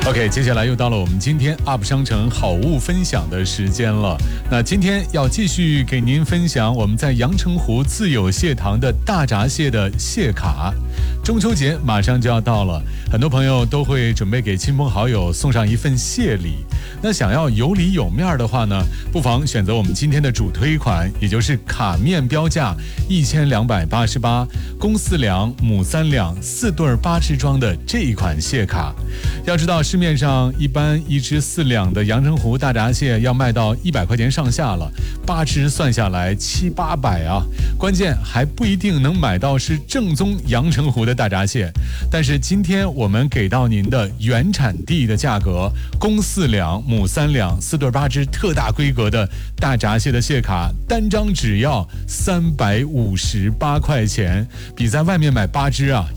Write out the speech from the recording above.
OK， 接下来又到了我们今天 UP 商城好物分享的时间了。那今天要继续给您分享我们在阳澄湖自有蟹塘的大闸蟹的蟹卡。中秋节马上就要到了，很多朋友都会准备给亲朋好友送上一份蟹礼。那想要有礼有面的话呢，不妨选择我们今天的主推款，也就是卡面标价1288，公4两，母3两，4对8只装的这一款蟹卡。要知道市面上一般1只4两的阳澄湖大闸蟹要卖到100块钱上下了，8只算下来700-800啊，关键还不一定能买到是正宗阳澄湖的大闸蟹。但是今天我们给到您的原产地的价格，公4两，母3两，4对8只特大规格的大闸蟹的蟹卡，单张只要358块钱，比在外面买8只啊